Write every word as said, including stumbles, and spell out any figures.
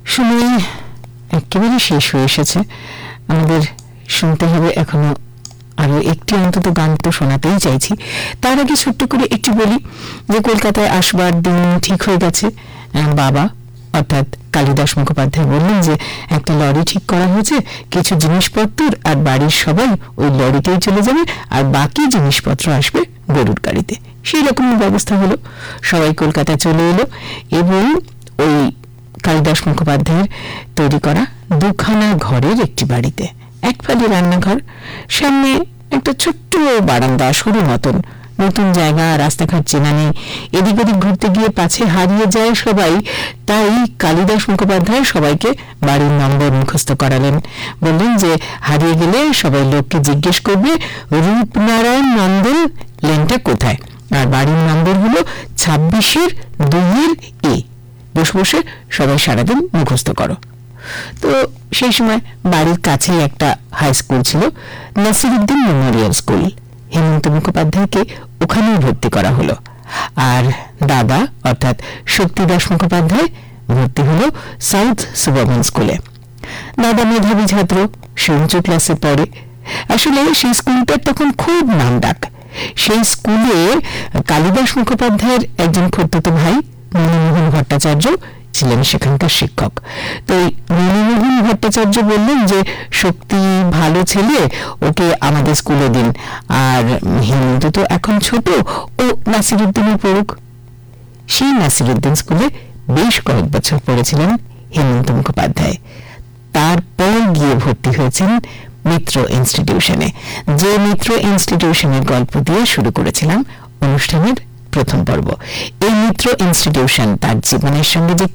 সময় একেবারে শেষ হয়ে এসেছে, আমাদের শুনতে হবে এখনো আরো একটি অন্তত গান তো শোনাতেই চাইছি। তার আগে ছোট্ট করে একটু বলি যে কলকাতায় আসবার দিন ঠিক হয়ে গেছে। বাবা অর্থাৎ কালিদাস মুখোপাধ্যায় বললেন যে একটা লরি ঠিক করা হয়েছে, কিছু জিনিসপত্র আর বাড়ির সবাই ওই লরিতেই চলে যাবে, আর বাকি জিনিসপত্র আসবে গরুর গাড়িতে। সেই রকম ব্যবস্থা হলো, সবাই কলকাতায় চলে এলো এবং ওই কালিদাস মুখোপাধ্যায়ের তৈরি করা দুখানা ঘরের একটি বাড়িতে এক ফালি রান্নাঘর, সামনে একটা ছোট্ট বারান্দা সরু মতন, নতুন জায়গা, রাস্তাঘাট চেনা নেই, এদিক ওদিক ঘুরতে গিয়ে পাছে হারিয়ে যায় সবাই। তাই কালিদাস মুখোপাধ্যায় সবাইকে বাড়ির নম্বর মুখস্থ করালেন, বললেন যে হারিয়ে গেলে সবাই লোককে জিজ্ঞেস করবে রূপনারায়ণ নন্দন লেনটা কোথায়, আর বাড়ির নম্বর হলো ছাব্বিশের দুইয়ের এ। বসে বসে সবাই সারাদিন মুখস্থ করো। তো সেই সময় বাড়ির কাছেই একটা হাই স্কুল ছিল, নাসিরউদ্দিন মেমোরিয়াল স্কুল। হেমন্ত মুখোপাধ্যায়কে ওখানেই ভর্তি করা হলো, আর দাদা অর্থাৎ শক্তিদাস মুখোপাধ্যায় ভর্তি হলো সাউথ সুবারবন স্কুলে। দাদা মেধাবী ছাত্র, সে উঁচু ক্লাসে পড়ে। আসলে সেই স্কুলটার তখন খুব নাম ডাক। সেই স্কুলে কালিদাস মুখোপাধ্যায়ের একজন খুড়তুতো ভাই মণিমোহন ভট্টাচার্য ছিলেন সেখানকার শিক্ষক। তো মণিমোহন ভট্টাচার্য বললেন যে শক্তি ভালো ছেলে, ওকে আমাদের স্কুলে দিন, আর হেমন্ত তো এখন ছোট, ও নাসিরউদ্দিনে পড়ুক। সেই নাসিরউদ্দিন স্কুলে বেশ কয়েক বছর পড়েছিলেন হেমন্ত মুখোপাধ্যায়। তারপর গিয়ে ভর্তি হয়েছেন মিত্র ইনস্টিটিউশনে, যে মিত্র ইনস্টিটিউশনের গল্প দিয়ে শুরু করেছিলাম অনুষ্ঠানের প্রথম পর্ব। এই মিত্র ইনস্টিটিউশন তার জীবনের সঙ্গে যে